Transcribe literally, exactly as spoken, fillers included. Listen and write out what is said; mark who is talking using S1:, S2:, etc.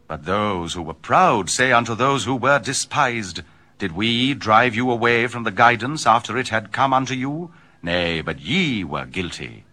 S1: But those who were proud say unto those who were despised, Did we drive you away from the guidance after it had come unto you? Nay, but ye were guilty.